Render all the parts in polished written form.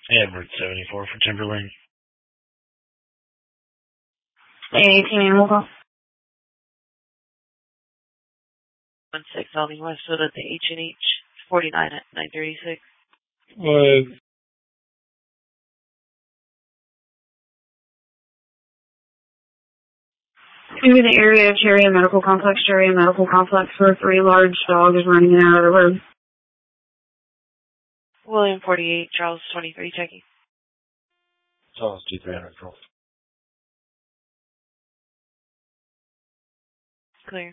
Edward 74 for Timberlane. 18 animal call. 16 Albany Westfield at the H&H 49 at 936. What? To the area of Cherry Medical Complex, where 3 large dogs running in and out of the road. William 48, Charles 23, checking. Charles 2300 control. Clear.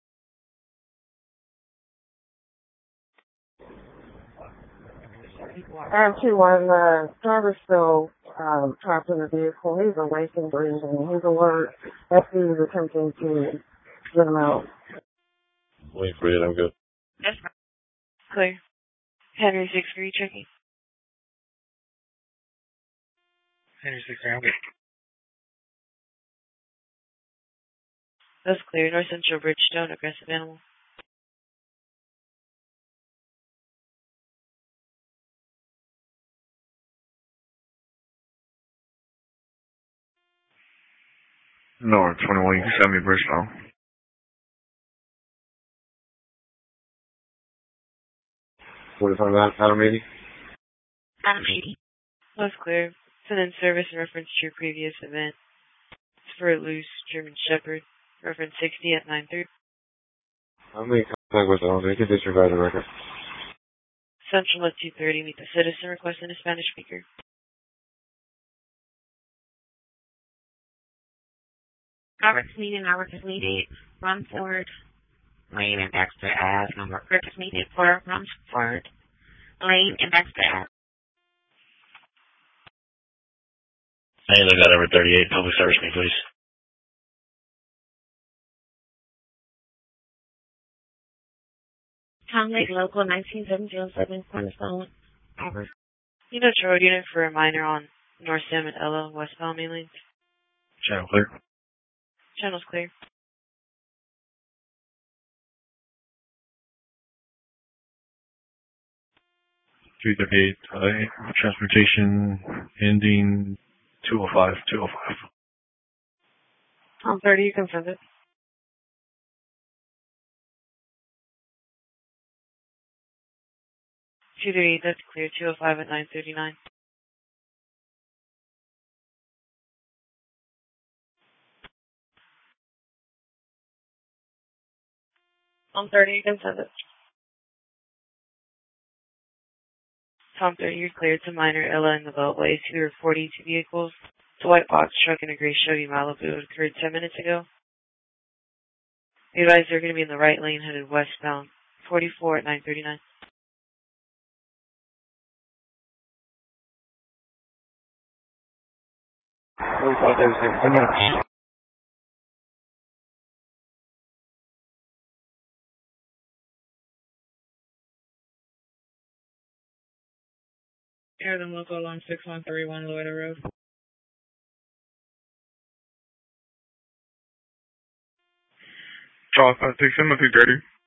Two-one, driver's still trapped in the vehicle. He's awake and breathing. He's alert. FD is attempting to get him out. Wait for it, I'm good. Yes, ma'am. Clear. Henry 63, checking. Henry 63, I'm good. That's clear. North Central Bridgestone, aggressive animal. North 21, you can send me Bridgestone. Adam 80? Adam 80. That's clear. Send in service in reference to your previous event. It's for a loose German Shepherd. Reference 60 at 930. I'm in contact with them. They can disregard the record. Central at 230. Meet the citizen requesting a Spanish speaker. Robert's meeting, run forward. Lane and Dexter Ave. Number Robert's meeting for runs forward. Lane and Dexter Ave. Hey, look at Edward 38. Public service me, please. Tom Lake Local 19707 Cornerstone. Edward. Unit road unit for a minor on North Sam and Ella, westbound main lanes. Channel clear. Channel's clear. Transportation ending 205. Tom 30, you can send it. 238, that's clear. 205 at 939. Tom 30, you can send it. Tom 30, you're clear. It's a minor Ella in the Beltway. 42 vehicles. It's a white box truck and a gray Chevy Malibu. It occurred 10 minutes ago. Be advised they're going to be in the right lane headed westbound. 44 at 939. Arizona Local Alarm 6131 Loida Road. Charles 6 230.